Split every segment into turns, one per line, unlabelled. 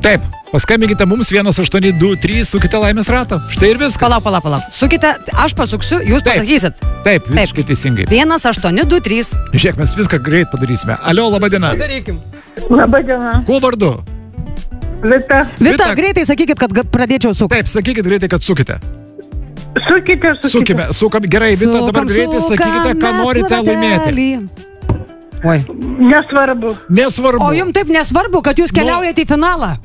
Taip, paskambinkite mums 1823, sukite laimės ratą. Štai ir viskas.
Palauk. Sukite, aš pasuksiu, jūs pasakysit.
Taip, visiškai teisingai.
1823.
Žiūrėk, mes viską greit padarysime. Alio, laba diena.
Darykim.
Labą dieną.
Kuo vardu?
Vita, greitai sakykit, kad pradėčiau sukti.
Taip, sakykit greitai, kad sukite.
Sukite.
Sukam. Gerai, Vita, dabar greitai sakykite, ką norite laimėti.
Oi.
Nesvarbu.
O jums taip nesvarbu, kad jūs keliaujate į finalą.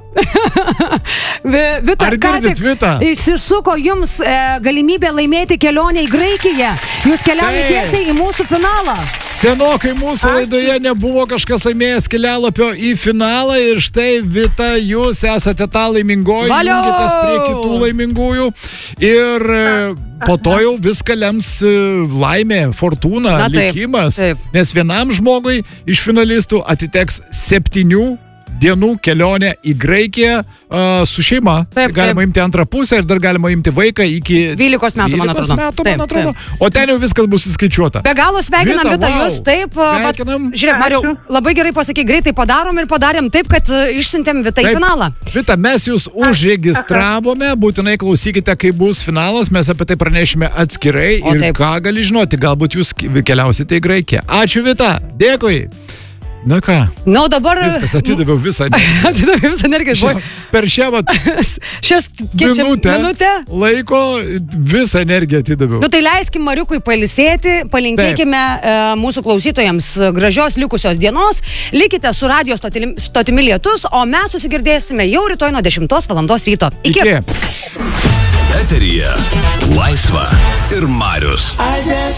Vita,
Ar girdit, Vita?
Išsisuko jums galimybė laimėti kelionę į Graikiją. Jūs keliaujate tiesiai į mūsų finalą.
Senokai mūsų laidoje nebuvo kažkas laimėjęs kelialapio į finalą ir štai, Vita, jūs esate tą laimingoji, jungitės prie kitų laimingųjų ir po to jau viską lems laimė, fortūna, likimas, nes vienam žmogui iš finalistų atiteks 7 dienų kelionė į Graikiją su šeima. Galima imti antrą pusę ir dar galima imti vaiką iki
12 metų, man atrodo.
O ten jau viskas bus įskaičiuota.
Be galo sveikinam, Vita, jūs taip. Žiūrėk, Mariau, labai gerai pasakai, greitai padarom ir padarėm taip, kad išsiuntėm Vitą į finalą.
Vita, mes jūs užregistravome, būtinai klausykite, kai bus finalas, mes apie tai pranešime atskirai ir ką gali žinoti, galbūt jūs keliausite į Graikiją. Ačiū, Vita, dėkui. Nu ką?
Na, dabar...
Viskas, atidaviau visą energiją.
Atidaviau visą energiją.
Per šią minutę laiko visą energiją atidaviau.
Nu tai leiskim Mariukui pailsėti, palinkėkime mūsų klausytojams gražios likusios dienos. Likite su radijo stotimi Lietus, o mes susigirdėsime jau rytoj nuo 10 valandos ryto. Iki.
Eteryje Laisva ir Marius.